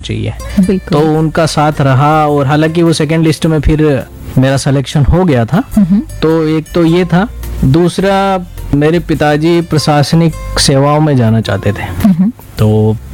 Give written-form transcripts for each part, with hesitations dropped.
चाहिए। बिल्कुल। तो उनका साथ रहा, और हालांकि वो सेकंड लिस्ट में फिर मेरा सिलेक्शन हो गया था। तो एक तो ये था, दूसरा मेरे पिताजी प्रशासनिक सेवाओं में जाना चाहते थे, तो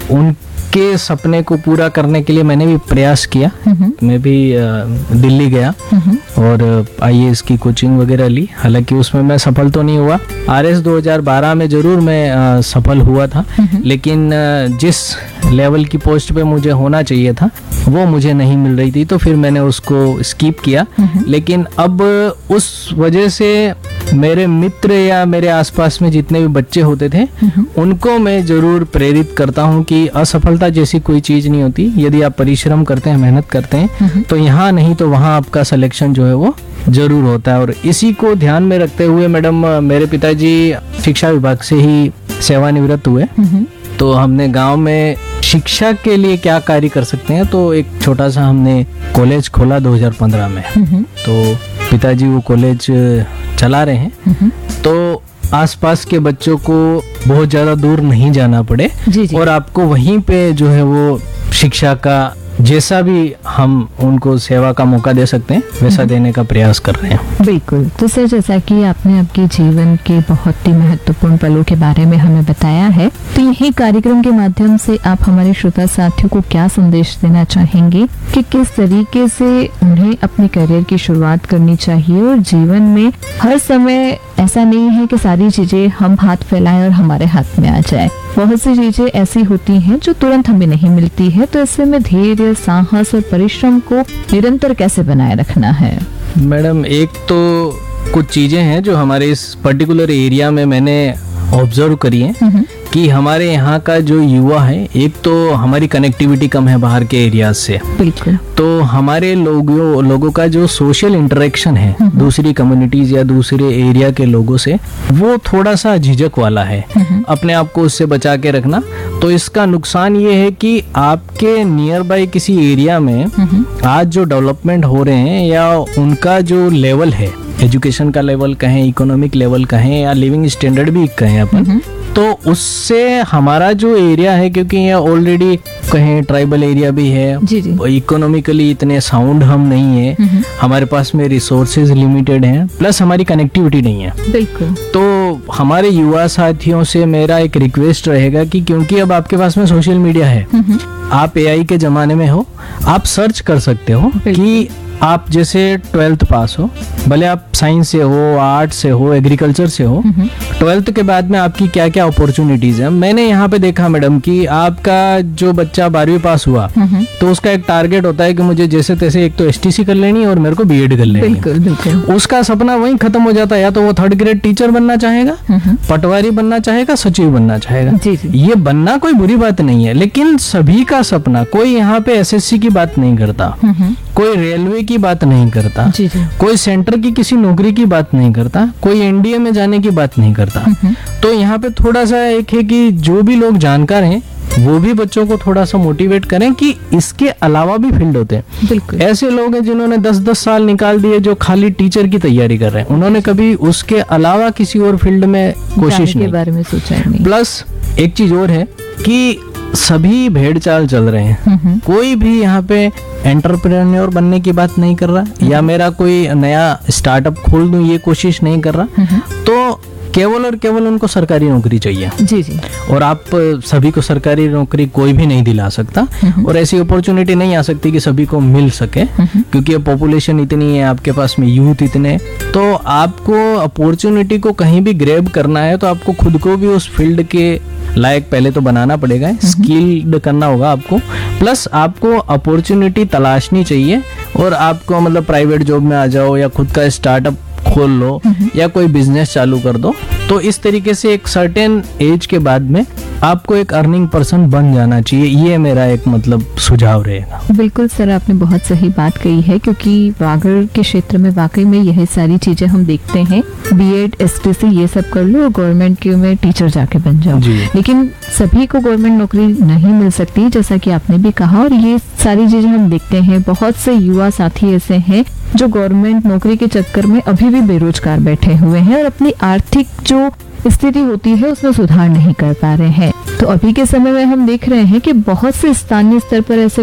उनके सपने को पूरा करने के लिए मैंने भी प्रयास किया। मैं भी दिल्ली गया और IAS की कोचिंग वगैरह ली। हालांकि उसमें मैं सफल तो नहीं हुआ। RS 2012 में जरूर मैं सफल हुआ था, लेकिन जिस लेवल की पोस्ट पे मुझे होना चाहिए था वो मुझे नहीं मिल रही थी, तो फिर मैंने उसको स्किप किया। लेकिन अब उस वजह से मेरे मित्र या मेरे आसपास में जितने भी बच्चे होते थे उनको मैं जरूर प्रेरित करता हूँ कि असफलता जैसी कोई चीज नहीं होती। यदि आप परिश्रम करते हैं, मेहनत करते हैं, तो यहाँ नहीं तो वहाँ आपका सिलेक्शन जो है वो जरूर होता है। और इसी को ध्यान में रखते हुए मैडम, मेरे पिताजी शिक्षा विभाग से ही सेवानिवृत्त हुए। तो हमने गांव में शिक्षा के लिए क्या कार्य कर सकते हैं, तो एक छोटा सा हमने कॉलेज खोला 2015 में। तो पिताजी वो कॉलेज चला रहे हैं, तो आसपास के बच्चों को बहुत ज़्यादा दूर नहीं जाना पड़े और आपको वहीं पे जो है वो शिक्षा का जैसा भी हम उनको सेवा का मौका दे सकते हैं वैसा देने का प्रयास कर रहे हैं। बिल्कुल। तो सर, जैसा कि आपने आपके जीवन के बहुत ही महत्वपूर्ण पलों के बारे में हमें बताया है, तो यही कार्यक्रम के माध्यम से आप हमारे श्रोता साथियों को क्या संदेश देना चाहेंगे कि किस तरीके से उन्हें अपने करियर की शुरुआत करनी चाहिए, और जीवन में हर समय ऐसा नहीं है कि सारी चीजें हम हाथ फैलाएं और हमारे हाथ में आ जाए। बहुत सी चीजें ऐसी होती हैं जो तुरंत हमें नहीं मिलती है, तो ऐसे में धैर्य, साहस और परिश्रम को निरंतर कैसे बनाए रखना है? मैडम, एक तो कुछ चीजें हैं जो हमारे इस पर्टिकुलर एरिया में मैंने ऑब्जर्व करी है कि हमारे यहाँ का जो युवा है, एक तो हमारी कनेक्टिविटी कम है बाहर के एरियाज से। बिल्कुल। तो हमारे लोगों का जो सोशल इंटरेक्शन है दूसरी कम्युनिटीज या दूसरे एरिया के लोगों से, वो थोड़ा सा झिझक वाला है। अपने आप को उससे बचा के रखना। तो इसका नुकसान ये है कि आपके नियर बाय किसी एरिया में आज जो डेवलपमेंट हो रहे हैं या उनका जो लेवल है, एजुकेशन का लेवल कहें, इकोनॉमिक लेवल कहें या लिविंग स्टैंडर्ड भी कहें अपन, तो उससे हमारा जो एरिया है, क्योंकि ये ऑलरेडी कहें ट्राइबल एरिया भी है, इकोनॉमिकली इतने साउंड हम नहीं है, हमारे पास में रिसोर्सेज लिमिटेड हैं, प्लस हमारी कनेक्टिविटी नहीं है। बिल्कुल। तो हमारे युवा साथियों से मेरा एक रिक्वेस्ट रहेगा कि क्योंकि अब आपके पास में सोशल मीडिया है, आप AI के जमाने में हो, आप सर्च कर सकते हो कि आप जैसे 12th पास हो, भले आप साइंस से हो, आर्ट से हो, एग्रीकल्चर से हो, 12th के बाद में आपकी क्या क्या अपॉर्चुनिटीज है। मैंने यहाँ पे देखा मैडम कि आपका जो बच्चा 12वीं पास हुआ तो उसका एक टारगेट होता है कि मुझे जैसे तैसे एक तो STC कर लेनी है और मेरे को BEd कर लेनी है। बिल्कुल, बिल्कुल। उसका सपना वहीं खत्म हो जाता है। या तो वो 3rd ग्रेड टीचर बनना चाहेगा, पटवारी बनना चाहेगा, सचिव बनना चाहेगा। ये बनना कोई बुरी बात नहीं है, लेकिन सभी का सपना, कोई यहाँ पे SSC की बात नहीं करता, कोई रेलवे की बात नहीं करता, कोई सेंटर की किसी नौकरी की बात नहीं करता, कोई NDA में जाने की बात नहीं करता। तो यहाँ पे थोड़ा सा एक है कि जो भी लोग जानकार हैं वो भी बच्चों को थोड़ा सा मोटिवेट करें कि इसके अलावा भी फील्ड होते हैं। बिल्कुल। ऐसे लोग हैं जिन्होंने 10-10 साल निकाल दिए जो खाली टीचर की तैयारी कर रहे हैं, उन्होंने कभी उसके अलावा किसी और फील्ड में कोशिश नहीं, बारे में सोचा नहीं। प्लस एक चीज और है कि सभी भेड़ चाल चल रहे हैं। कोई भी यहाँ पे एंटरप्रेन्योर बनने की बात नहीं कर रहा या मेरा कोई नया स्टार्टअप खोल दूं ये कोशिश नहीं कर रहा। तो केवल और केवल उनको सरकारी नौकरी चाहिए। जी जी। और आप सभी को सरकारी नौकरी कोई भी नहीं दिला सकता और ऐसी अपॉर्चुनिटी नहीं आ सकती कि सभी को मिल सके, क्योंकि अब पॉपुलेशन इतनी है, आपके पास में यूथ इतने। तो आपको अपॉर्चुनिटी को कहीं भी ग्रैब करना है तो आपको खुद को भी उस फील्ड के लायक पहले तो बनाना पड़ेगा, स्किल्ड करना होगा आपको, प्लस आपको अपॉर्चुनिटी तलाशनी चाहिए और आपको मतलब प्राइवेट जॉब में आ जाओ या खुद का स्टार्टअप खोल लो या कोई बिजनेस चालू कर दो। तो इस तरीके से एक सर्टेन एज के बाद में आपको एक अर्निंग पर्सन बन जाना चाहिए। ये मेरा एक मतलब सुझाव रहेगा। बिल्कुल सर, आपने बहुत सही बात कही है, क्योंकि वागड़ के क्षेत्र में वाकई में यही सारी चीजें हम देखते हैं। BEd, STC ये सब कर लो, गवर्नमेंट के में टीचर जाके बन जाओ, लेकिन सभी को गवर्नमेंट नौकरी नहीं मिल सकती, जैसा कि आपने भी कहा। और ये सारी चीजें हम देखते हैं, बहुत से युवा साथी ऐसे हैं जो गवर्नमेंट नौकरी के चक्कर में अभी भी बेरोजगार बैठे हुए हैं और अपनी आर्थिक जो स्थिति होती है उसमें सुधार नहीं कर पा रहे हैं। तो अभी के समय में हम देख रहे हैं कि बहुत से स्थानीय स्तर पर ऐसे